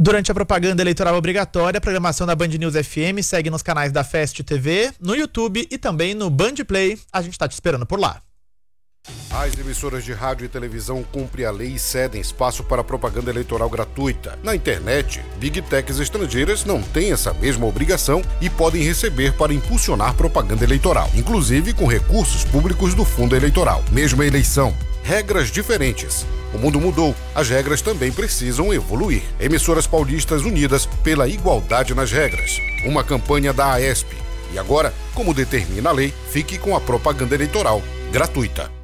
Durante a propaganda eleitoral obrigatória, a programação da Band News FM segue nos canais da Fest TV, no YouTube e também no Band Play. A gente está te esperando por lá. As emissoras de rádio e televisão cumprem a lei e cedem espaço para propaganda eleitoral gratuita. Na internet, Big Techs estrangeiras não têm essa mesma obrigação e podem receber para impulsionar propaganda eleitoral, inclusive com recursos públicos do fundo eleitoral. Mesma eleição, regras diferentes. O mundo mudou, as regras também precisam evoluir. Emissoras paulistas unidas pela igualdade nas regras. Uma campanha da AESP. E agora, como determina a lei, fique com a propaganda eleitoral gratuita.